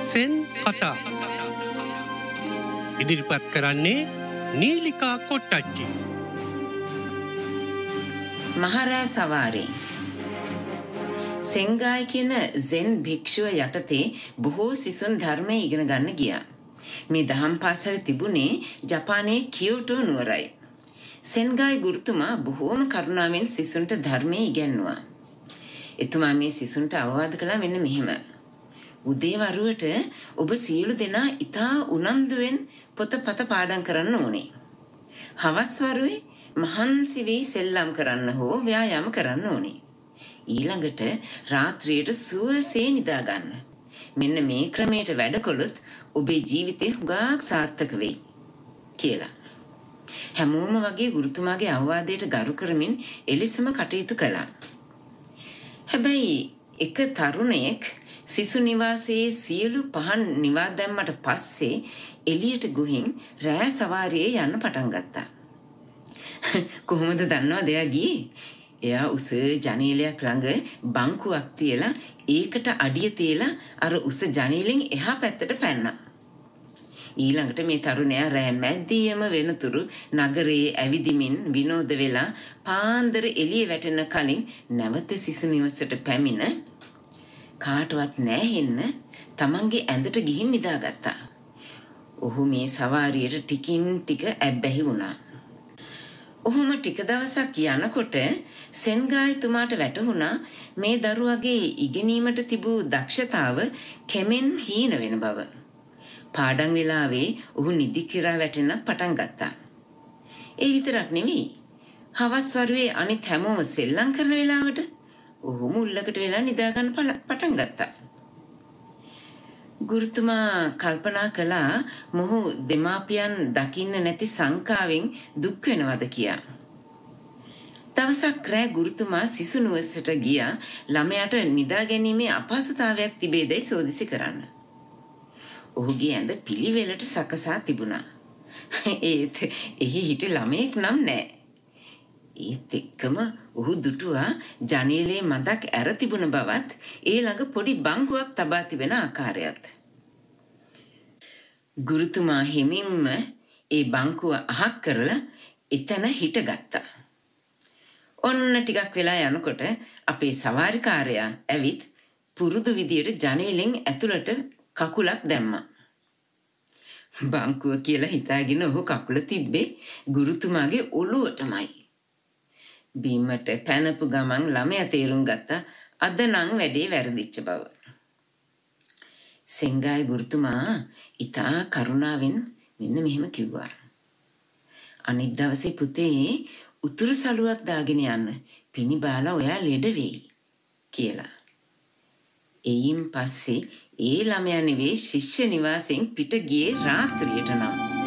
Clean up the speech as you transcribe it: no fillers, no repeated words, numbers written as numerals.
Zen කතා ඉදිරිපත් කරන්නේ නීලිකා කොට්ටච්චි. මහරෑ සවාරේ සෙන්ගායි කියන සෙන් භික්ෂුව යටතේ බොහෝ සිසුන් ධර්මය ඉගෙන ගන්න ගියා. මේ දහම් පාසල තිබුණේ ජපානයේ කියෝටෝ නුවරයි. සෙන්ගායි ගුරුතුමා බොහෝම කරුණාවෙන් සිසුන්ට ධර්මය ඉගැන්නුවා. එතුමා මේ සිසුන්ට අවවාද කළා මෙන්න මෙහෙම. උදේ වරුවට ඔබ සියලු දෙනා ඉතා උනන්දුවෙන් පොතපත පාඩම් කරන්න ඕනේ. හවස් වරුවේ මහන්සි වී සෙල්ලම් කරන්න හෝ ව්‍යායාම කරන්න ඕනේ. ඊළඟට රාත්‍රියට සුවසේ නිදා ගන්න. මෙන්න මේ ක්‍රමයට වැඩ කළොත් ඔබේ ජීවිතේ හුඟක් සාර්ථක වෙයි කියලා. හැමෝම වගේ ගුරුතුමාගේ අවවාදයට ගරු කරමින් එලෙසම කටයුතු කළා. හැබැයි එක තරුණයෙක් සිසු නිවාසයේ සියලු පහන් නිවා දැම්මට පස්සේ එළියට ගොහින් රෑ සවාරියේ යන්න පටන් ගත්තා. කොහොමද දන්නවද එයා ගියේ? එයා උස ජනේලයක් ළඟ බංකුවක් තියලා ඒකට අඩිය තියලා අර උස ජනේලෙන් එහා පැත්තට පැන්නා. ඊළඟට මේ තරුණයා රෑ මැද්දියම වෙනතුරු නගරයේ ඇවිදිමින් විනෝද වෙලා පාන්දර එළිය වැටෙන කලින් නැවත සිසු නිවසට පැමිණ කාටවත් නැහෙන්න තමන්ගේ ඇඳට ගිහින් නිදාගත්තා. ඔහු මේ සවාරියට ටිකින් ටික ඇබ්බැහි වුණා. ඔහුම ටික දවසක් යනකොට සෙන්ගායිතුමාට වැටහුණා මේ දරුවගේ ඉගෙනීමට තිබූ දක්ෂතාව කෙමෙන් හීන වෙන බව. පාඩම් වෙලාවේ ඔහු නිදි කිරා වැටෙන්නත් පටන් ගත්තා. ඒ විතරක් නෙවෙයි. හවස් වරුවේ අනිත් හැමෝම සෙල්ලම් කරන වෙලාවට ඔහු මුල්ලකට වෙලා නිදා ගන්න පටන් ගත්තා. ගුරුතුමා කල්පනා කළා මොහු දෙමාපියන් දකින්න නැති සංකාවෙන් දුක් වෙනවද කියා. දවසක් රෑ ගුරුතුමා සිසු නිවසට ගියා ළමයාට නිදා ගැනීමේ අපහසුතාවයක් තිබේදයි සෝදිසි කරන්න. ඔහුගේ ඇඳ පිළිවෙලට සකසා තිබුණා. ඒත් එහි හිට ළමයෙක් නම් නෑ. ඒත් එක්කම ඔහු දුටුවා ජනේලේ මදක් ඇර තිබුණ බවත් ඒ ළඟ පොඩි බංකුවක් තබා තිබෙන ආකාරයත්. ගුරුතුමා හිමින්ම ඒ බංකුව අහක් කරලා එතන හිටගත්තා. ඔන්න ටිකක් වෙලා යනකොට අපේ සවාරිකාරයා ඇවිත් පුරුදු විදියට ජනේලෙන් ඇතුළට කකුලක් දැම්මා. බංකුව කියලා හිතාගෙන ඔහු කකුල තිබ්බේ ගුරුතුමාගේ ඔළුවටමයි. බීමට පැනපු ගමන් ළමයා තේරුම් ගත්තා අද නම් වැඩේ වැරදිච්ච බව. සෙන්ගායි ගුරුතුමා ඉතා කරුණාවෙන් මෙන්න මෙහෙම කිව්වා. අනිත් දවසේ පුතේ උතුරු සළුවක් දාගෙන යන්න පිණිබාලා ඔයා ලෙඩ වෙයි කියලා. එයින් පස්සේ ඒ ළමයා නෙවෙයි ශිෂ්‍ය නිවාසයෙන් පිට ගියේ රාත්‍රියට නම්.